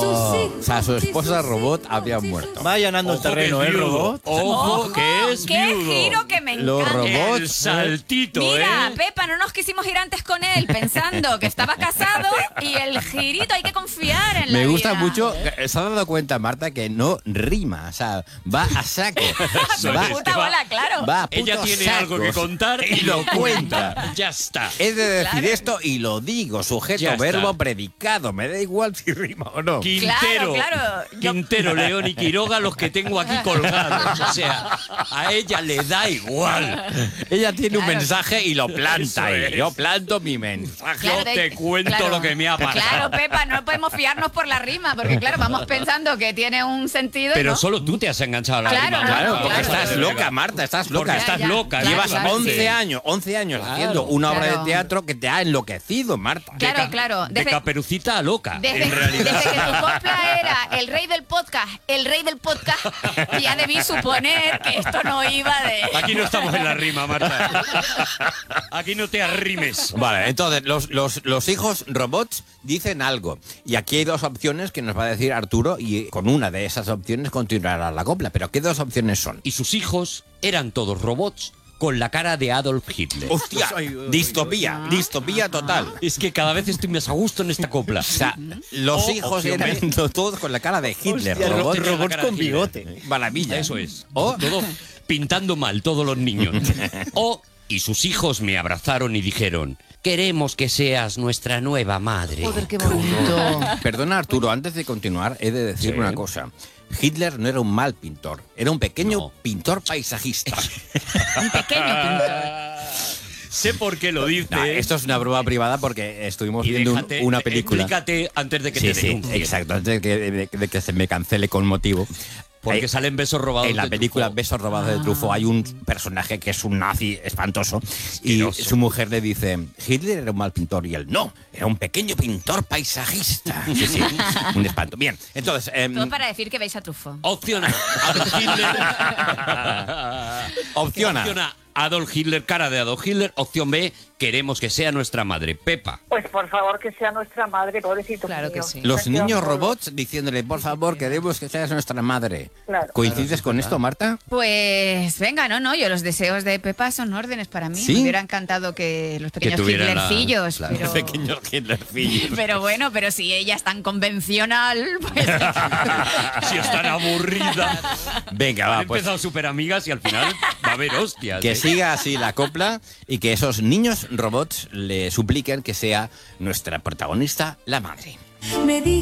O sea, su esposa robot había muerto. Va allanando el terreno, ¿el robot? Ojo, que es ¡Qué viudo. giro que me Los encanta! robots. El saltito, Mira, Pepa, no nos quisimos ir antes con él pensando que estaba casado y el girito, hay que confiar en la Me gusta vida. mucho. ¿Se ha dado cuenta, Marta, que no rima? O sea, va a saco. Va, puta bola, claro. Va a puto Ella tiene saco. algo que contar y lo cuenta. Ya está. He de decir esto y lo digo. Sujeto, Ya está. verbo, predicado. Me da igual si rima o no. Quintero, Claro. Quintero, León y Quiroga, los que tengo aquí colgados. O sea, a ella le da igual. Ella tiene un Claro. mensaje y lo planta. Eso Y es. yo planto mi mensaje. Yo te cuento lo que me ha pasado. Claro, Pepa, no podemos fiarnos por la rima, porque claro, vamos pensando que tiene un sentido. Pero ¿no? solo tú te has enganchado a la Claro, rima. Claro, no, porque claro. estás loca, Marta, estás loca. Porque estás Ya, loca. claro, Llevas claro. 11 años Claro. haciendo una obra de Claro. teatro que te ha enloquecido, Marta. Claro, claro. De Caperucita a loca, Desde en realidad. que tu copla era el rey del podcast, ya debí suponer que esto no iba de... Aquí no estamos en la rima, Marta. Aquí no te arrimes. Vale, entonces los hijos robots dicen algo. Y aquí hay dos opciones que nos va a decir Arturo y con una de esas opciones continuará la copla. Pero ¿qué dos opciones son? Y sus hijos eran todos robots con la cara de Adolf Hitler. ¡Hostia! Distopía total. Es que cada vez estoy más a gusto en esta copla. O sea, los O hijos opción eran B. todos con la cara de Hitler. Hostia, robots. Tenía la robots cara con de Hitler. bigote. Maravilla. Eso es. O Todo pintando mal, todos los niños. Y sus hijos me abrazaron y dijeron: queremos que seas nuestra nueva madre. Joder, qué bonito. Perdona, Arturo, antes de continuar, he de decir Sí. una cosa. Hitler no era un mal pintor, era un pequeño No. pintor paisajista. Un pequeño pintor. Sé por qué lo dice. No, esto es una broma privada porque estuvimos Y viendo déjate, una película. Explícate antes de que Sí, te sí, denuncien. exacto, antes de que se me cancele con motivo. Porque Hay- salen besos robados. En la de película Truffaut. Besos robados de Truffaut hay un personaje que es un nazi espantoso y Asqueroso. su mujer le dice, Hitler era un mal pintor y él no, era un pequeño pintor paisajista. Sí, sí, un espanto. Bien, entonces... Todo para decir que veis a Truffaut. Opción A, Adolf Hitler. Opción A. Opción A, Adolf Hitler, cara de Adolf Hitler. Opción B, queremos que sea nuestra madre. Pepa. Pues por favor que sea nuestra madre, pobrecito. Claro que mío. sí. Los Este niños hombre. robots diciéndole, por favor, queremos que seas nuestra madre. Claro. ¿Coincides con esto, Marta? Pues venga, no, yo los deseos de Pepa son órdenes para mí. ¿Sí? Me hubiera encantado que los pequeños tuvieran la- Hitlercillos, claro. pero... Pequeños Hitlercillos. Pero bueno, pero si ella es tan convencional, pues... Si están aburridas. Venga, Han va, pues empezado súper amigas y al final va a haber hostias. que ¿eh? siga así la copla y que esos niños robots le supliquen que sea nuestra protagonista, la madre. Me dijo